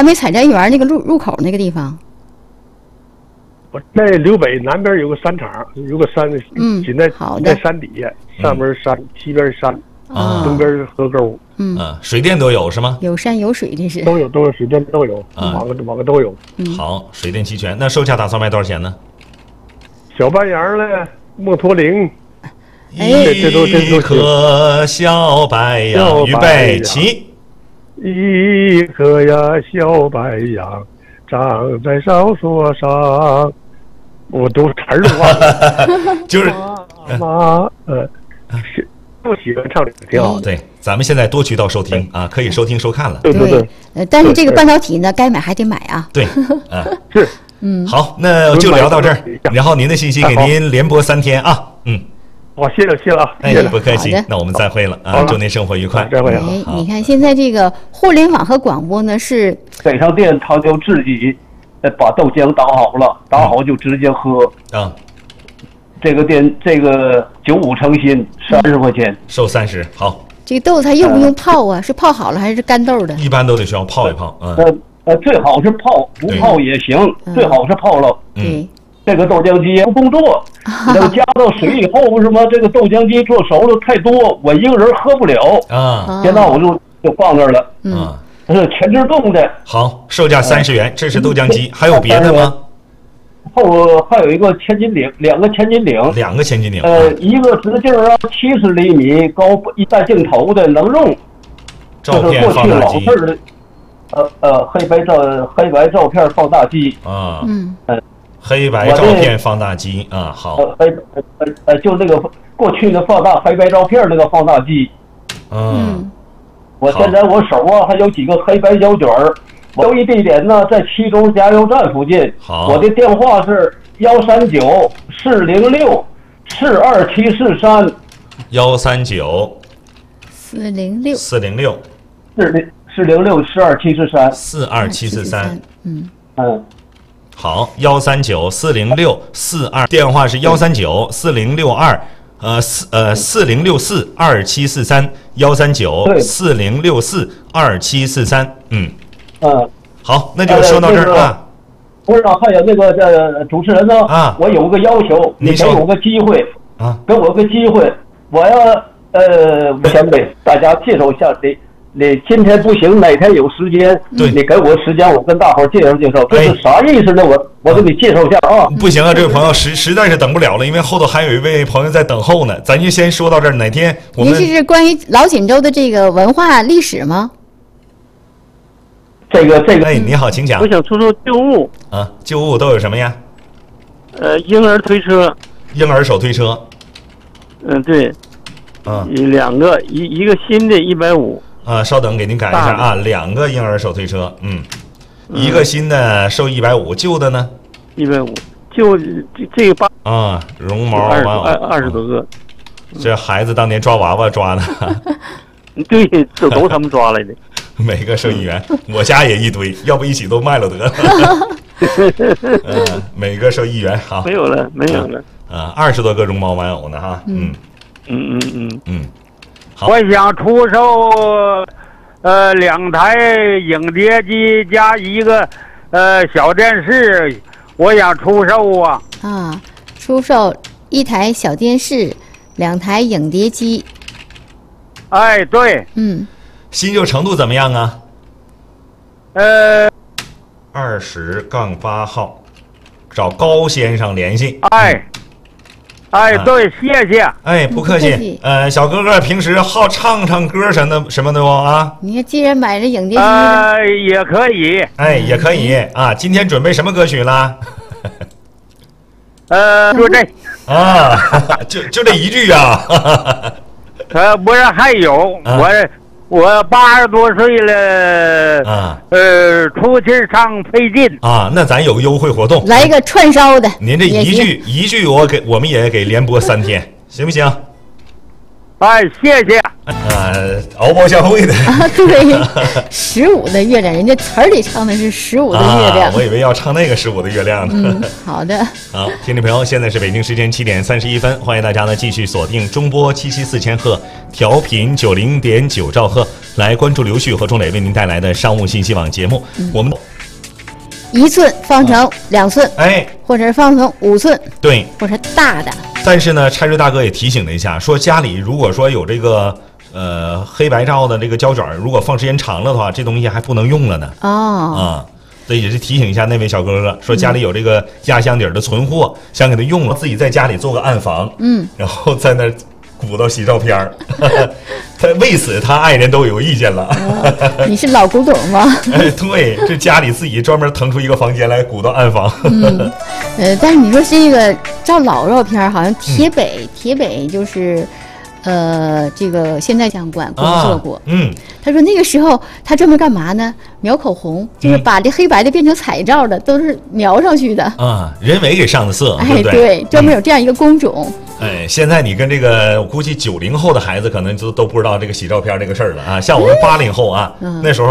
完美采摘园那个入口那个地方。 我在刘北南边有个山场，有个山，紧在山底下，上边山，西边山，东边是河沟。 水电都有是吗？ 有山有水，这是都有，水电都有，网个都有。 好，水电齐全。那售价打算卖多少钱呢？ 小半羊的木驼铃， 一颗小白杨，预备起。 一颗呀小白杨，长在哨所上。我都词儿都忘了， 就是不喜欢唱这个挺好的。 对，咱们现在多渠道收听啊，可以收听收看了。 对。 但是这个半导体呢，该买还得买啊。 对， 是。 好，那就聊到这儿。然后您的信息给您连播3天啊。 好，谢了啊。 不客气。那我们再会了啊，祝您生活愉快。 再会。 你看现在这个互联网和广播呢是北上店，他就自己把豆浆打好了，打好就直接喝。这个店95成新，30块钱， 售30。好， 这个豆它用不用泡啊？是泡好了还是干豆的？ 一般都得需要泡一泡。 最好是泡，不泡也行，最好是泡了。这个豆浆机不工作，等加到水以后，什么这个豆浆机做熟了太多，我一个人喝不了现在我就放那儿了。是全自动的。 好，售价30元，这是豆浆机，还有别的吗？ 后还有一个千斤顶，2个千斤顶 ，2个千斤顶。 一个直径70厘米，高一带镜头的，能用。 照片放大机。 黑白照片放大机。 黑白照片放大机啊，好。 就那个过去的放大黑白照片那个放大机。我现在我手还有几个黑白胶卷儿。交易地点呢在七中加油站附近。 好， 我的电话是139-406-42743。 139-406-42743。好，139-406-42，电话是139-406-2743，139-406-2743。好，那就说到这儿啊。 不是，还有那个主持人呢我有个要求，你给我个机会给我个机会，我要我想给大家介绍一下你今天不行，哪天有时间，你给我时间，我跟大伙介绍介绍，这是啥意思呢？我给你介绍一下啊。 不行啊，这位朋友实在是等不了了，因为后头还有一位朋友在等候呢，咱就先说到这儿。哪天我们您是关于老锦州的这个文化历史吗？ 这个， 你好，请讲。 我想说说旧物旧物都有什么呀？ 婴儿推车， 婴儿手推车。 对。2个，一个新的150。 稍等，给您改一下啊，2个婴儿手推车，一个新的售150，旧的呢 ？150，就这个绒毛玩偶 20多个。 这孩子当年抓娃娃抓的。 对，都他们抓来的。 每个售1元，我家也一堆，要不一起都卖了得了。每个售1元，好。 没有了。 20多个绒毛玩偶呢哈。好。 我想出售2台影碟机加一个小电视，我想出售出售1台小电视，2台影碟机。 对。 新旧程度怎么样啊？20-8号，找高先生联系。 对，谢谢。 不客气。小哥哥平时好唱歌什么的不啊？ 你看，既然买了影碟机也可以。 也可以啊。今天准备什么歌曲了？ 就这。 就这一句啊。 不是，还有我80多岁了出去上费劲那咱有个优惠活动， 来一个串烧的。 您这一句我们也给连播3天，行不行？ 谢谢。 敖包相会的对，15的月亮，人家词儿里唱的是15的月亮。 我以为要唱那个15的月亮呢。 好的。 好，听众朋友，现在是北京时间7点31分，欢迎大家呢继续锁定中波774千赫，调频90.9兆赫。 来关注刘旭和钟磊为您带来的商务信息网节目。我们 1寸放成2寸， 哎， 或者是放成5寸， 对， 或者大的。 但是呢，拆瑞大哥也提醒了一下，说家里如果说有这个黑白照的这个胶卷，如果放时间长了的话，这东西还不能用了呢。所以也是提醒一下那位小哥哥，说家里有这个压箱底的存货，想给他用了，自己在家里做个暗房，然后在那鼓捣洗照片儿。他为此他爱人都有意见了。 你是老古董吗？ 哎，对，这家里自己专门腾出一个房间来鼓捣暗房。 但是你说这个照老照片，好像铁北就是这个现代相关工作过。他说那个时候他专门干嘛呢？描口红，就是把这黑白的变成彩照的，都是描上去的人为给上的色， 对不对？对，专门有这样一个工种。 现在你跟这个，我估计90后的孩子可能都不知道这个洗照片这个事儿了啊。像我们80后啊，那时候